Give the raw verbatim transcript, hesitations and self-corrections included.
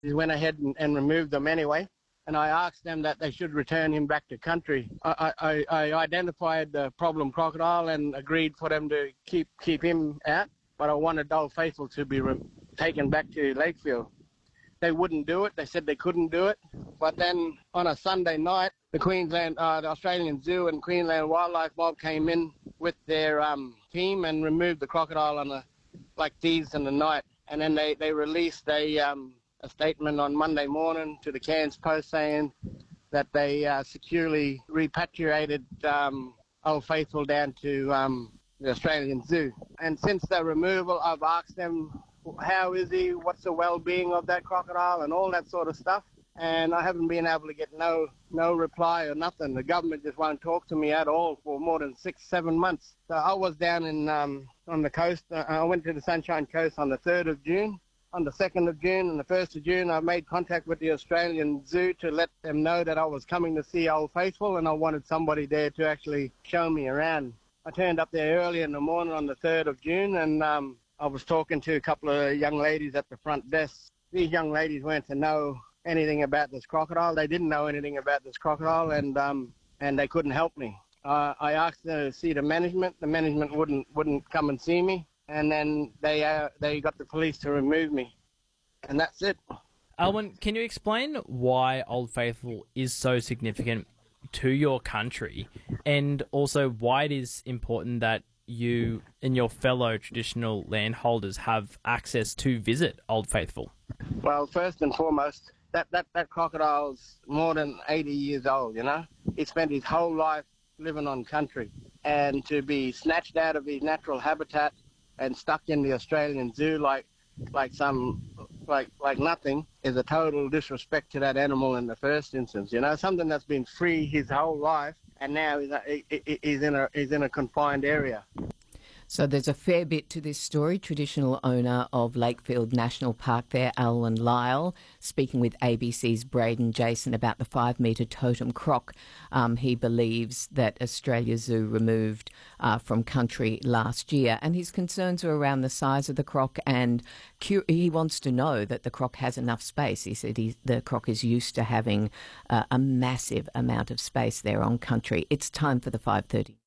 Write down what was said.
He went ahead and, and removed them anyway. And I asked them that they should return him back to country. I, I, I identified the problem crocodile and agreed for them to keep keep him out, but I wanted Old Faithful to be re- taken back to Lakefield. They wouldn't do it. They said they couldn't do it. But then on a Sunday night, the Queensland, uh, the Australian Zoo and Queensland Wildlife Mob came in with their um, team and removed the crocodile on the like thieves in the night. And then they, they released a... Um, a statement on Monday morning to the Cairns Post saying that they uh, securely repatriated um, Old Faithful down to um, the Australian Zoo. And since the removal, I've asked them, how is he, what's the well-being of that crocodile and all that sort of stuff. And I haven't been able to get no no reply or nothing. The government just won't talk to me at all for more than six, seven months. So I was down in um, on the coast. Uh, I went to the Sunshine Coast on the third of June. On the second of June and the first of June, I made contact with the Australian Zoo to let them know that I was coming to see Old Faithful and I wanted somebody there to actually show me around. I turned up there early in the morning on the third of June and um, I was talking to a couple of young ladies at the front desk. These young ladies weren't to know anything about this crocodile. They didn't know anything about this crocodile and um, and they couldn't help me. Uh, I asked them to see the management. The management wouldn't wouldn't come and see me. And then they uh, they got the police to remove me. And that's it. Alwyn, can you explain why Old Faithful is so significant to your country and also why it is important that you and your fellow traditional landholders have access to visit Old Faithful? Well, first and foremost, that, that, that crocodile's more than eighty years old, you know? He spent his whole life living on country. And to be snatched out of his natural habitat and stuck in the Australian Zoo like like some like like nothing is a total disrespect to that animal in the first instance. You know, something that's been free his whole life and now he's, a, he's in a he's in a confined area. So there's a fair bit to this story. Traditional owner of Lakefield National Park there, Alwyn Lyle, speaking with A B C's Braden Jason about the five-metre totem croc um, he believes that Australia Zoo removed uh, from country last year. And his concerns are around the size of the croc and cu- he wants to know that the croc has enough space. He said he, the croc is used to having uh, a massive amount of space there on country. It's time for the five thirty.